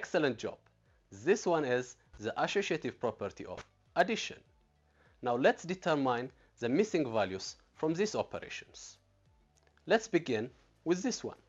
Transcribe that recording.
Excellent job. This one is the associative property of addition. Now let's determine the missing values from these operations. Let's begin with this one.